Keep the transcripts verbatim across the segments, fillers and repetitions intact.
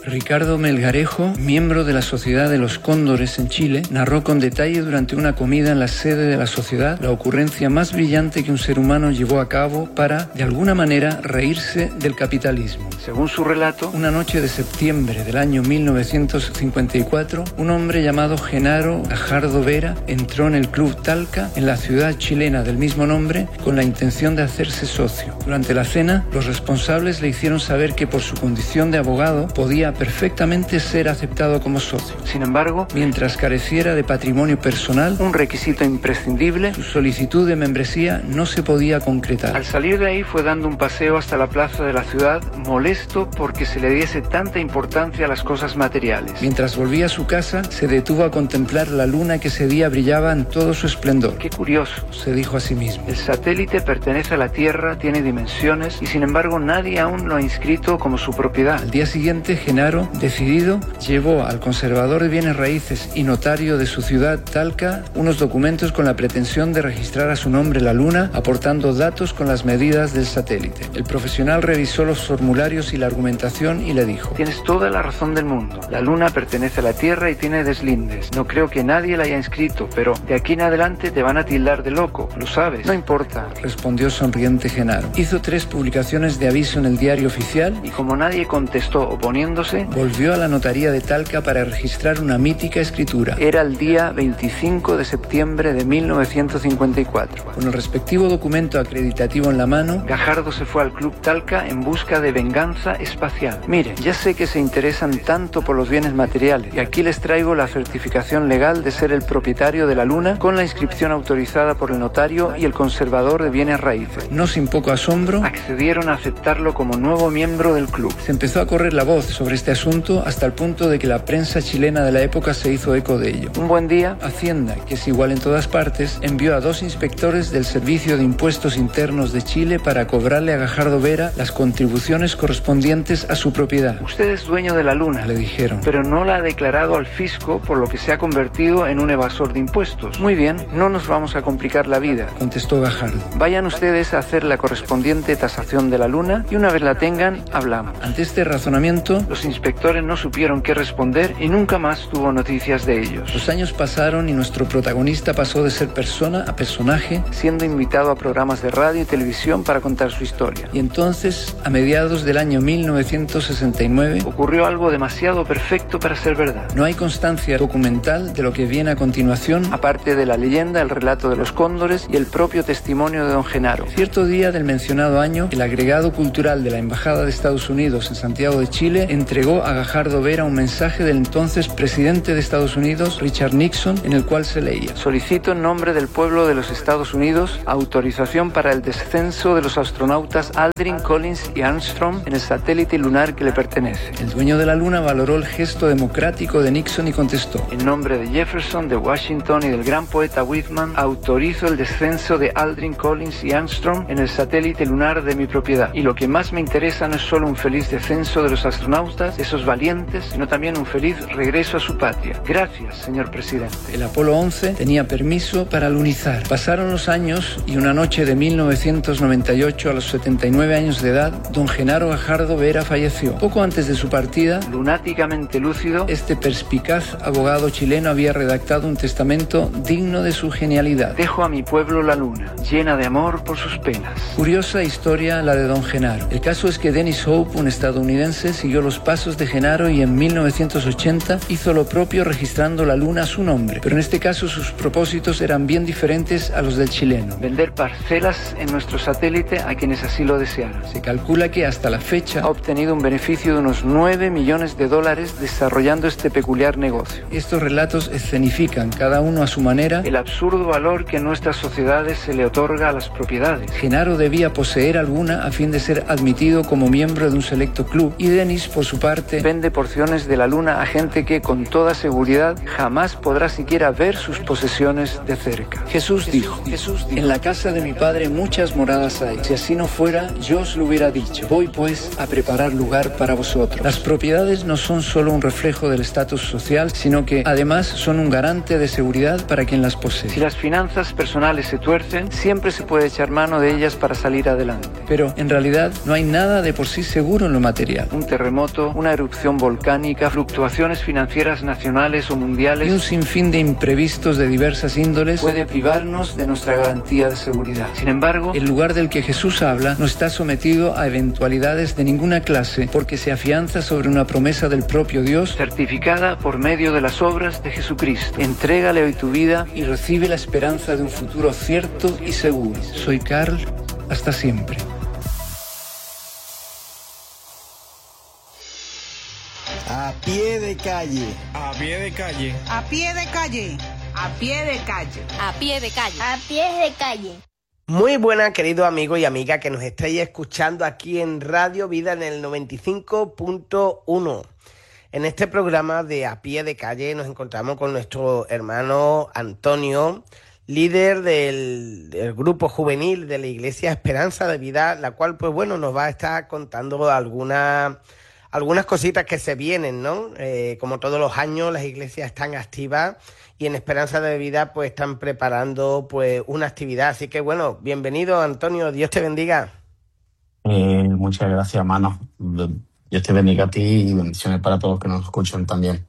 Ricardo Melgarejo, miembro de la Sociedad de los Cóndores en Chile, narró con detalle durante una comida en la sede de la sociedad la ocurrencia más brillante que un ser humano llevó a cabo para, de alguna manera, reírse del capitalismo. Según su relato, una noche de septiembre del año mil novecientos cincuenta y cuatro, un hombre llamado Genaro Gajardo Vera entró en el Club Talca en la ciudad chilena del mismo nombre con la intención de hacerse socio. Durante la cena, los responsables le hicieron saber que por su condición de abogado podía perfectamente ser aceptado como socio. Sin embargo, mientras careciera de patrimonio personal, un requisito imprescindible, su solicitud de membresía no se podía concretar. Al salir de ahí fue dando un paseo hasta la plaza de la ciudad, molesto porque se le diese tanta importancia a las cosas materiales. Mientras volvía a su casa, se detuvo a contemplar la luna que ese día brillaba en todo su esplendor. Qué curioso, se dijo a sí mismo. El satélite pertenece a la Tierra, tiene dimensiones y sin embargo nadie aún lo ha inscrito como su propiedad. Al día siguiente, Genaro, decidido, llevó al conservador de bienes raíces y notario de su ciudad, Talca, unos documentos con la pretensión de registrar a su nombre la luna, aportando datos con las medidas del satélite. El profesional revisó los formularios y la argumentación y le dijo: tienes toda la razón del mundo. La luna pertenece a la Tierra y tiene deslindes. No creo que nadie la haya inscrito, pero de aquí en adelante te van a tildar de loco, lo sabes. No importa, respondió sonriente Genaro. Hizo tres publicaciones de aviso en el diario oficial y como nadie contestó oponiéndose, volvió a la notaría de Talca para registrar una mítica escritura. Era el día veinticinco de septiembre de mil novecientos cincuenta y cuatro. Con el respectivo documento acreditativo en la mano, Gajardo se fue al Club Talca en busca de venganza espacial. Mire, ya sé que se interesan tanto por los bienes materiales y aquí les traigo la certificación legal de ser el propietario de la luna con la inscripción autorizada por el notario y el conservador de bienes raíces. No sin poco asombro, accedieron a aceptarlo como nuevo miembro del club. Se empezó a correr la voz sobre este asunto hasta el punto de que la prensa chilena de la época se hizo eco de ello. Un buen día, Hacienda, que es igual en todas partes, envió a dos inspectores del Servicio de Impuestos Internos de Chile para cobrarle a Gajardo Vera las contribuciones correspondientes a su propiedad. Usted es dueño de la luna, le dijeron, pero no la ha declarado al fisco, por lo que se ha convertido en un evasor de impuestos. Muy bien, no nos vamos a complicar la vida, contestó Gajardo. Vayan ustedes a hacer la correspondiente tasación de la luna y una vez la tengan, hablamos. Ante este razonamiento, los inspectores no supieron qué responder y nunca más tuvo noticias de ellos. Los años pasaron y nuestro protagonista pasó de ser persona a personaje, siendo invitado a programas de radio y televisión para contar su historia. Y entonces, a mediados del año mil novecientos sesenta y nueve, ocurrió algo demasiado perfecto para ser verdad. No hay constancia documental de lo que viene a continuación, aparte de la leyenda, el relato de los cóndores y el propio testimonio de don Genaro. Cierto día del mencionado año, el agregado cultural de la Embajada de Estados Unidos en Santiago de Chile entregó a Gajardo Vera un mensaje del entonces presidente de Estados Unidos, Richard Nixon, en el cual se leía: solicito en nombre del pueblo de los Estados Unidos autorización para el descenso de los astronautas Aldrin, Collins y Armstrong en el satélite lunar que le pertenece. El dueño de la luna valoró el gesto democrático de Nixon y contestó: en nombre de Jefferson, de Washington y del gran poeta Whitman, autorizo el descenso de Aldrin, Collins y Armstrong en el satélite lunar de mi propiedad. Y lo que más me interesa no es solo un feliz descenso de los astronautas, esos valientes, sino también un feliz regreso a su patria. Gracias, señor presidente. El Apolo once tenía permiso para lunizar. Pasaron los años y una noche de mil novecientos noventa y ocho, a los setenta y nueve años de edad, don Genaro Gajardo Vera falleció. Poco antes de su partida, lunáticamente lúcido, este perspicaz abogado chileno había redactado un testamento digno de su genialidad. Dejo a mi pueblo la luna, llena de amor por sus penas. Curiosa historia la de don Genaro. El caso es que Dennis Hope, un estadounidense, siguió los pasos de Genaro y en mil novecientos ochenta hizo lo propio registrando la luna a su nombre. Pero en este caso sus propósitos eran bien diferentes a los del chileno: vender parcelas en nuestro satélite a quienes así lo desearan. Se calcula que hasta la fecha ha obtenido un beneficio de unos nueve millones de dólares desarrollando este peculiar negocio. Estos relatos escenifican, cada uno a su manera, el absurdo valor que en nuestras sociedades se le otorga a las propiedades. Genaro debía poseer alguna a fin de ser admitido como miembro de un selecto club, y Dennis, por su parte, vende porciones de la luna a gente que, con toda seguridad, jamás podrá siquiera ver sus posesiones de cerca. Jesús dijo: Jesús dijo, en la casa de mi padre muchas moradas hay. Si así no fuera, yo os lo hubiera dicho. Voy pues a preparar lugar para vosotros. Las propiedades no son solo un reflejo del estatus social, sino que además son un garante de seguridad para quien las posee. Si las finanzas personales se tuercen, siempre se puede echar mano de ellas para salir adelante. Pero en realidad no hay nada de por sí seguro en lo material. Un terremoto, una erupción volcánica, fluctuaciones financieras nacionales o mundiales y un sinfín de imprevistos de diversas índoles puede privarnos de nuestra garantía de seguridad. Sin embargo, el lugar del que Jesús habla no está sometido a eventualidades de ninguna clase porque se afianza sobre una promesa del propio Dios certificada por medio de las obras de Jesucristo. Entrégale hoy tu vida y recibe la esperanza de un futuro cierto y seguro. Soy Carl, hasta siempre. A pie de calle. A pie de calle. A pie de calle. A pie de calle. A pie de calle. A pie de calle. Muy buenas, queridos amigos y amigas que nos estáis escuchando aquí en Radio Vida en el noventa y cinco punto uno. En este programa de A Pie de Calle nos encontramos con nuestro hermano Antonio, líder del, del grupo juvenil de la Iglesia Esperanza de Vida, la cual, pues bueno, nos va a estar contando algunas algunas cositas que se vienen, ¿no? Eh, como todos los años, las iglesias están activas y en Esperanza de Vida, pues están preparando, pues, una actividad. Así que, bueno, bienvenido, Antonio. Dios te bendiga. Eh, muchas gracias, hermano. Dios te bendiga a ti y bendiciones para todos los que nos escuchan también.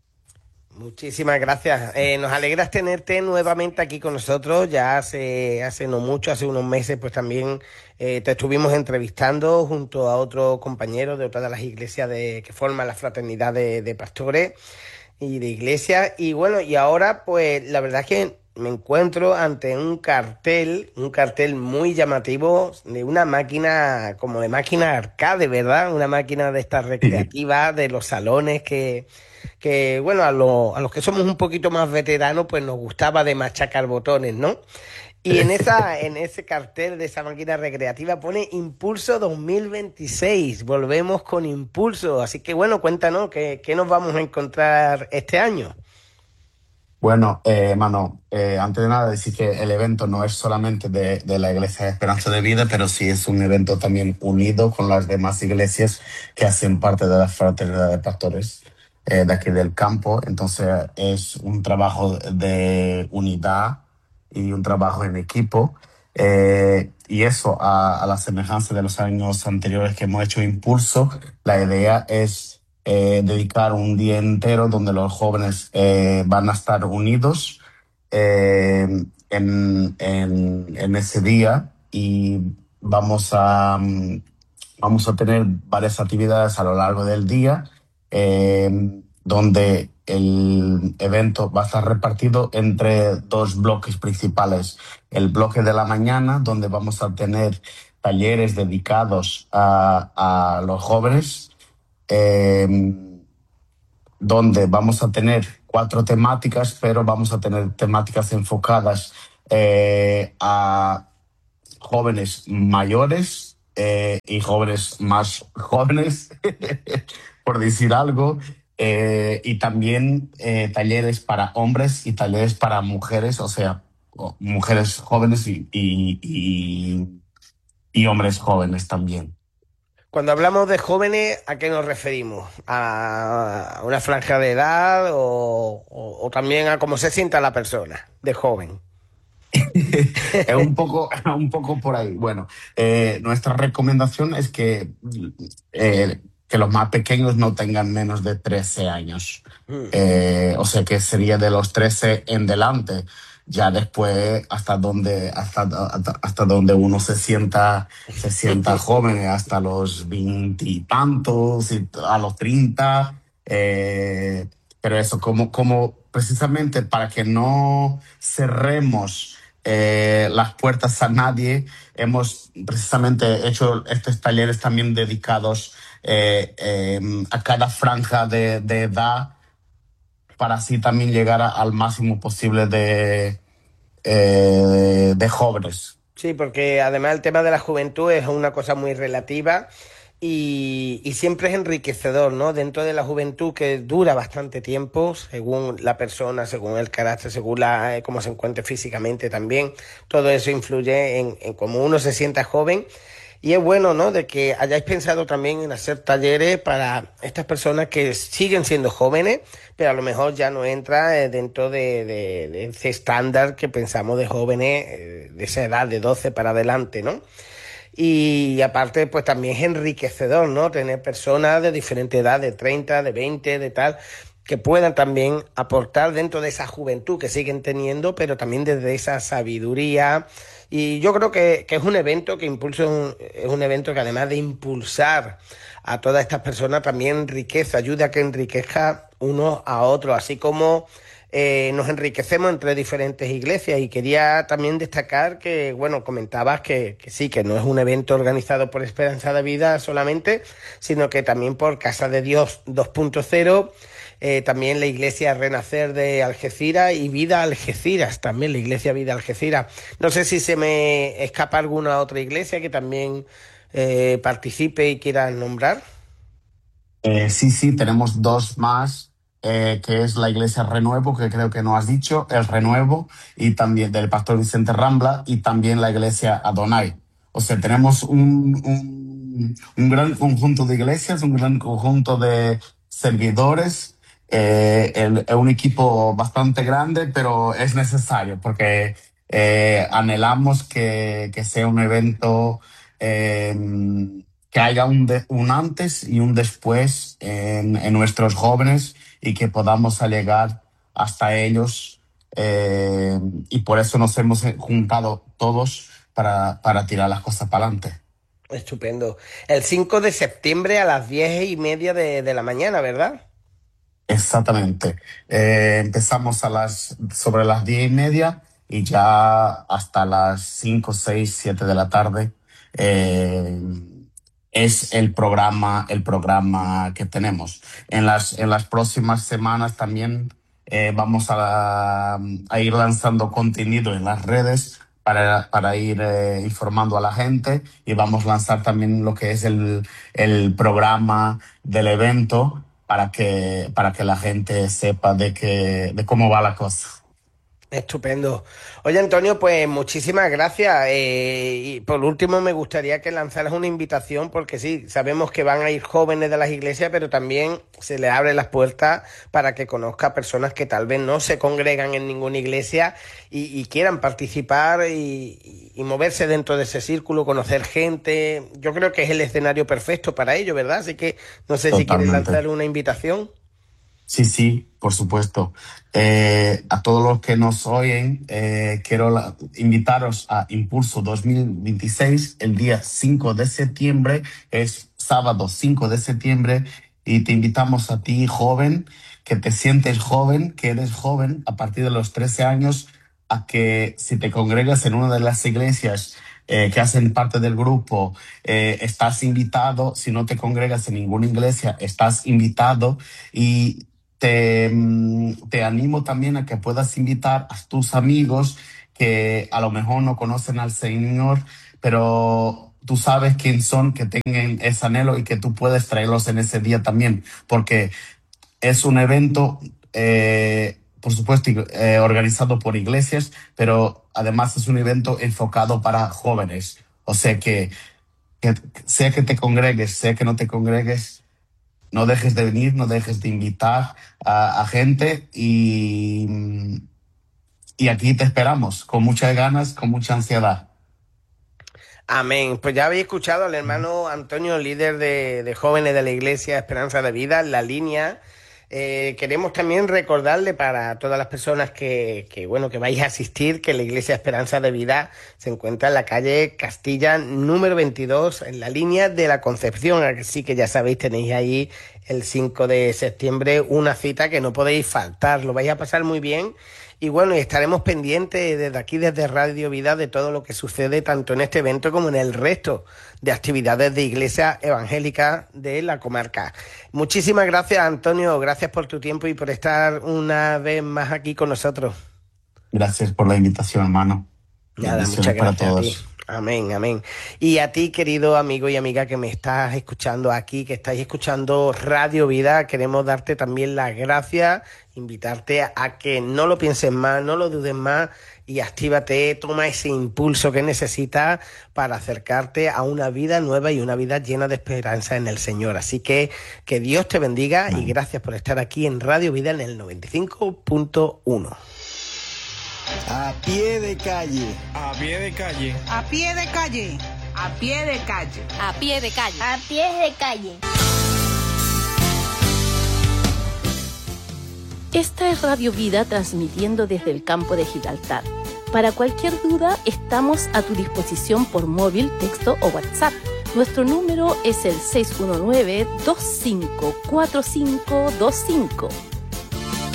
Muchísimas gracias. Eh, nos alegra tenerte nuevamente aquí con nosotros. Ya hace, hace no mucho, hace unos meses, pues también eh, te estuvimos entrevistando junto a otro compañero de otra de las iglesias de, que forman la fraternidad de, de pastores y de iglesias. Y bueno, y ahora pues la verdad es que me encuentro ante un cartel, un cartel muy llamativo de una máquina, como de máquina arcade, ¿verdad? Una máquina de estas recreativas, de los salones que... que bueno, a, lo, a los que somos un poquito más veteranos, pues nos gustaba de machacar botones, ¿no? Y en esa en ese cartel de esa máquina recreativa pone Impulso dos mil veintiséis, volvemos con Impulso. Así que bueno, cuéntanos, ¿qué, qué nos vamos a encontrar este año? Bueno, eh, hermano, eh, antes de nada decir que el evento no es solamente de, de la Iglesia de Esperanza de Vida, pero sí es un evento también unido con las demás iglesias que hacen parte de la fraternidad de pastores eh, de aquí del campo. Entonces es un trabajo de unidad y un trabajo en equipo. Eh, y eso, a, a la semejanza de los años anteriores que hemos hecho Impulso, la idea es Eh, dedicar un día entero donde los jóvenes eh, van a estar unidos eh, en, en, en ese día y vamos a, vamos a tener varias actividades a lo largo del día eh, donde el evento va a estar repartido entre dos bloques principales. El bloque de la mañana, donde vamos a tener talleres dedicados a, a los jóvenes, Eh, donde vamos a tener cuatro temáticas, pero vamos a tener temáticas enfocadas eh, a jóvenes mayores eh, y jóvenes más jóvenes, por decir algo, eh, y también eh, talleres para hombres y talleres para mujeres, o sea, mujeres jóvenes y, y, y, y hombres jóvenes también. Cuando hablamos de jóvenes, ¿a qué nos referimos? ¿A una franja de edad o, o, o también a cómo se sienta la persona de joven? Es un poco, un poco por ahí. Bueno, eh, nuestra recomendación es que, eh, que los más pequeños no tengan menos de trece años. Mm. Eh, o sea que sería de los trece en delante. Ya después hasta donde hasta, hasta, hasta donde uno se sienta se sienta joven, hasta los veintitantos, a los treinta, eh, pero eso como, como precisamente para que no cerremos eh, las puertas a nadie, hemos precisamente hecho estos talleres también dedicados eh, eh, a cada franja de, de edad, para así también llegar a, al máximo posible de, eh, de jóvenes. Sí, porque además el tema de la juventud es una cosa muy relativa y, y siempre es enriquecedor, ¿no? Dentro de la juventud, que dura bastante tiempo, según la persona, según el carácter, según la, eh, cómo se encuentre físicamente también, todo eso influye en, en cómo uno se sienta joven. Y es bueno, ¿no?, de que hayáis pensado también en hacer talleres para estas personas que siguen siendo jóvenes, pero a lo mejor ya no entra dentro de, de, de ese estándar que pensamos de jóvenes de esa edad, de doce para adelante, ¿no? Y aparte, pues también es enriquecedor, ¿no? Tener personas de diferente edad, de treinta, de veinte, de tal, que puedan también aportar dentro de esa juventud que siguen teniendo, pero también desde esa sabiduría. Y yo creo que, que es un evento que impulsa, un, es un evento que además de impulsar a todas estas personas, también enriquece, ayuda a que enriquezca unos a otros, así como Eh, nos enriquecemos entre diferentes iglesias. Y quería también destacar que, bueno, comentabas que, que sí, que no es un evento organizado por Esperanza de Vida solamente, sino que también por Casa de Dios dos punto cero, eh, también la Iglesia Renacer de Algeciras y Vida Algeciras, también la Iglesia Vida Algeciras. No sé si se me escapa alguna otra iglesia que también eh, participe y quieras nombrar. Eh, sí, sí, tenemos dos más, eh, que es la Iglesia Renuevo, que creo que no has dicho, el Renuevo, y también del Pastor Vicente Rambla, y también la Iglesia Adonai. O sea, tenemos un, un, un gran conjunto de iglesias, un gran conjunto de servidores, eh, el, un equipo bastante grande, pero es necesario porque eh, anhelamos que, que sea un evento... Eh, que haya un, de, un antes y un después en, en nuestros jóvenes y que podamos llegar hasta ellos. Eh, y por eso nos hemos juntado todos para, para tirar las cosas para adelante. Estupendo. El cinco de septiembre a las diez y media de, de la mañana, ¿verdad? Exactamente. Eh, empezamos a las, sobre las diez y media y ya hasta las cinco, seis, siete de la tarde. Eh, es el programa, el programa que tenemos. En las, en las próximas semanas también eh, vamos a, a ir lanzando contenido en las redes para, para ir eh, informando a la gente, y vamos a lanzar también lo que es el, el programa del evento para que, para que la gente sepa de, que, de cómo va la cosa. Estupendo. Oye, Antonio, pues muchísimas gracias. Eh, y por último, me gustaría que lanzaras una invitación, porque sí, sabemos que van a ir jóvenes de las iglesias, pero también se les abre las puertas para que conozca personas que tal vez no se congregan en ninguna iglesia y, y quieran participar y, y moverse dentro de ese círculo, conocer gente. Yo creo que es el escenario perfecto para ello, ¿verdad? Así que no sé si quieres lanzar una invitación. Sí, sí, por supuesto. Eh, a todos los que nos oyen, eh, quiero la, invitaros a Impulso dos mil veintiséis, el día cinco de septiembre, es sábado cinco de septiembre, y te invitamos a ti, joven, que te sientes joven, que eres joven a partir de los trece años, a que si te congregas en una de las iglesias eh, que hacen parte del grupo, eh, estás invitado. Si no te congregas en ninguna iglesia, estás invitado. Y Te, te animo también a que puedas invitar a tus amigos que a lo mejor no conocen al Señor, pero tú sabes quién son, que tengan ese anhelo, y que tú puedes traerlos en ese día también, porque es un evento, eh, por supuesto, eh, organizado por iglesias, pero además es un evento enfocado para jóvenes. O sea que, que sea que te congregues, sea que no te congregues, no dejes de venir, no dejes de invitar a, a gente, y, y aquí te esperamos con muchas ganas, con mucha ansiedad. Amén. Pues ya habéis escuchado al hermano Antonio, líder de, de jóvenes de la Iglesia Esperanza de Vida, en la línea. Eh, queremos también recordarle para todas las personas que, que, bueno, que vais a asistir, que la Iglesia Esperanza de Vida se encuentra en la calle Castilla número veintidós, en la línea de la Concepción. Así que ya sabéis, tenéis ahí el cinco de septiembre una cita que no podéis faltar. Lo vais a pasar muy bien. Y bueno, y estaremos pendientes desde aquí, desde Radio Vida, de todo lo que sucede tanto en este evento como en el resto de actividades de Iglesia Evangélica de la comarca. Muchísimas gracias, Antonio. Gracias por tu tiempo y por estar una vez más aquí con nosotros. Gracias por la invitación, hermano. Nada, muchas gracias a ti. Amén, amén. Y a ti, querido amigo y amiga que me estás escuchando aquí, que estáis escuchando Radio Vida, queremos darte también las gracias, invitarte a que no lo pienses más, no lo dudes más, y actívate, toma ese impulso que necesitas para acercarte a una vida nueva y una vida llena de esperanza en el Señor. Así que que Dios te bendiga y gracias por estar aquí en Radio Vida en el noventa y cinco punto uno. A pie de calle. A pie de calle. A pie de calle. A pie de calle. A pie de calle. A pie de calle. Esta es Radio Vida transmitiendo desde el campo de Gibraltar. Para cualquier duda, estamos a tu disposición por móvil, texto o WhatsApp. Nuestro número es el seis uno nueve, dos cinco cuatro cinco dos cinco.